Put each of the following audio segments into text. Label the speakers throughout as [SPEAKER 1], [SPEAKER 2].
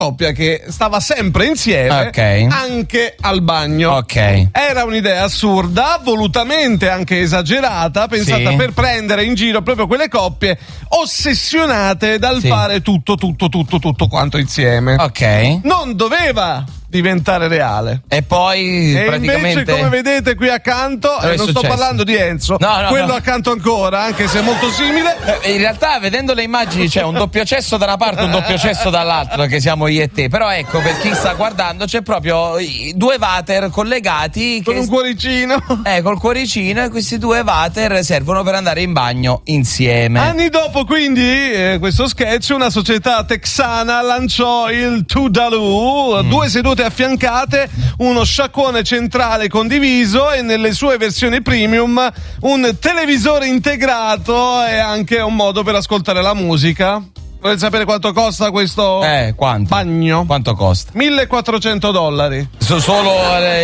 [SPEAKER 1] coppia che stava sempre insieme, anche al bagno. Era un'idea assurda, volutamente anche esagerata, pensata per prendere in giro proprio quelle coppie ossessionate dal fare tutto quanto insieme. Non doveva diventare reale.
[SPEAKER 2] E poi praticamente
[SPEAKER 1] invece, come vedete qui accanto, non sto parlando di Enzo, quello accanto ancora, anche se è molto simile.
[SPEAKER 2] In realtà, vedendo le immagini, c'è un doppio cesso da una parte e un doppio cesso dall'altra, che siamo io e te. Però ecco, per chi sta guardando, c'è proprio due water collegati
[SPEAKER 1] con un cuoricino.
[SPEAKER 2] Col cuoricino, e questi due water servono per andare in bagno insieme.
[SPEAKER 1] Anni dopo, quindi, questo sketch, una società texana lanciò il Toodaloo, due sedute affiancate, uno sciacquone centrale condiviso e nelle sue versioni premium un televisore integrato e anche un modo per ascoltare la musica. Volete sapere quanto costa questo bagno?
[SPEAKER 2] Quanto costa?
[SPEAKER 1] $1.400.
[SPEAKER 2] Solo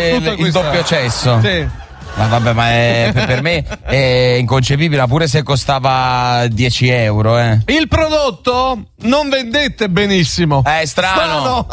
[SPEAKER 2] il doppio cesso?
[SPEAKER 1] Sì.
[SPEAKER 2] Ma vabbè, ma per me è inconcepibile, pure se costava 10 euro.
[SPEAKER 1] Il prodotto non vendette benissimo.
[SPEAKER 2] È strano.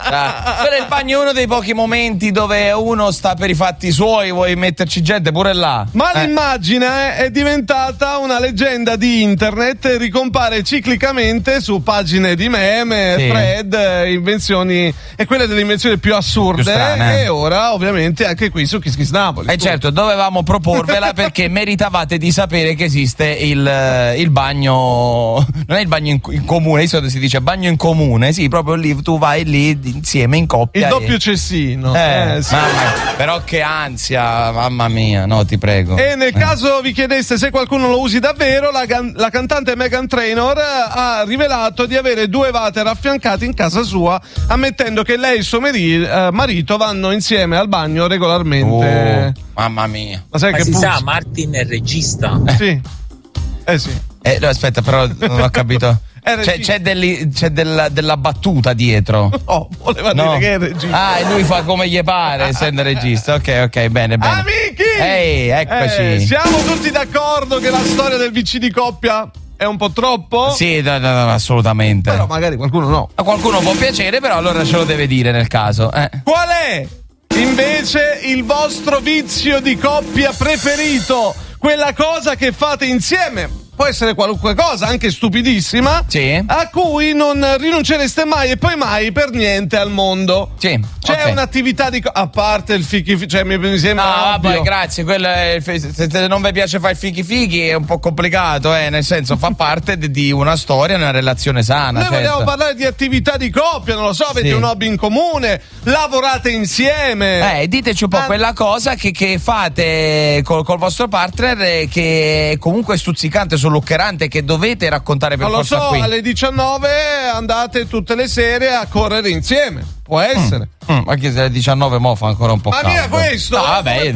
[SPEAKER 2] Però il bagno è uno dei pochi momenti dove uno sta per i fatti suoi, vuoi metterci gente pure là.
[SPEAKER 1] Ma l'immagine è diventata una leggenda di internet, ricompare ciclicamente su pagine di meme, thread, invenzioni, e quelle delle invenzioni più assurde, e ora ovviamente anche qui su Kiss Kiss Napoli.
[SPEAKER 2] Certo, dovevamo proporvela perché meritavate di sapere che esiste il bagno, non è il bagno in comune, di solito si dice bagno in comune, sì, proprio lì tu vai lì insieme in coppia.
[SPEAKER 1] Il doppio cestino.
[SPEAKER 2] Sì. Però che ansia, mamma mia, no, ti prego.
[SPEAKER 1] E nel caso vi chiedeste se qualcuno lo usi davvero, la cantante Meghan Trainor ha rivelato di avere due water affiancati in casa sua, ammettendo che lei e il suo marito vanno insieme al bagno regolarmente.
[SPEAKER 2] Mamma mia.
[SPEAKER 3] Ma si sa, Martin è regista.
[SPEAKER 1] Sì. Sì.
[SPEAKER 2] No, aspetta, però non ho capito. C'è della battuta dietro.
[SPEAKER 1] No, voleva dire che è regista.
[SPEAKER 2] E lui fa come gli pare, essendo regista. Ok, bene.
[SPEAKER 1] Amici!
[SPEAKER 2] Ehi, eccoci.
[SPEAKER 1] Siamo tutti d'accordo che la storia del VC di coppia è un po' troppo?
[SPEAKER 2] Sì, no, assolutamente.
[SPEAKER 1] Però magari qualcuno no.
[SPEAKER 2] A qualcuno può piacere, però allora ce lo deve dire nel caso.
[SPEAKER 1] Qual è invece il vostro vizio di coppia preferito? Quella cosa che fate insieme, può essere qualunque cosa, anche stupidissima, a cui non rinuncereste mai e poi mai per niente al mondo. C'è un'attività a parte il fichi, cioè mi sembra ovvio.
[SPEAKER 2] Vabbè, grazie, se non vi piace fare il fichi è un po' complicato, nel senso fa parte di una storia, una relazione sana.
[SPEAKER 1] Noi vogliamo parlare di attività di coppia, non lo so, avete un hobby in comune, lavorate insieme.
[SPEAKER 2] Diteci un po' quella cosa che fate col vostro partner, che è comunque stuzzicante, luccherante, che dovete raccontare per forza qui.
[SPEAKER 1] Alle 19 andate tutte le sere a correre insieme, può essere.
[SPEAKER 2] Ma che se alle 19 mo fa ancora un po' caldo.
[SPEAKER 1] Ma mia questo?
[SPEAKER 2] Vabbè,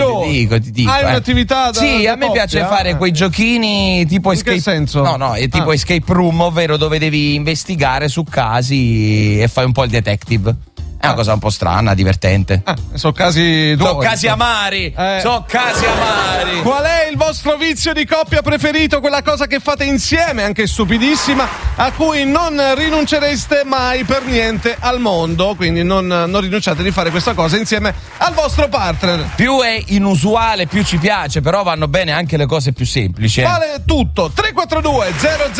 [SPEAKER 2] ti dico.
[SPEAKER 1] Hai un'attività
[SPEAKER 2] Sì, a me piace fare quei giochini tipo
[SPEAKER 1] escape. In che senso?
[SPEAKER 2] No, è tipo escape room, ovvero dove devi investigare su casi e fai un po' il detective. È una cosa un po' strana, divertente.
[SPEAKER 1] Sono casi
[SPEAKER 2] amari. Sono casi amari.
[SPEAKER 1] Qual è il vostro vizio di coppia preferito? Quella cosa che fate insieme, anche stupidissima, a cui non rinuncereste mai per niente al mondo. Quindi non rinunciate di fare questa cosa insieme al vostro partner.
[SPEAKER 2] Più è inusuale, più ci piace, però vanno bene anche le cose più semplici.
[SPEAKER 1] Vale tutto. 342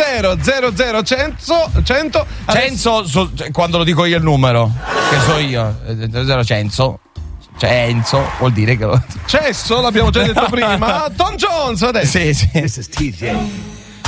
[SPEAKER 1] 00 100
[SPEAKER 2] 100 quando lo dico io il numero, che so io, 100 Enzo vuol dire che
[SPEAKER 1] Cesso, l'abbiamo già detto prima. Tom Jones adesso.
[SPEAKER 2] Sì.
[SPEAKER 4] This is TJ.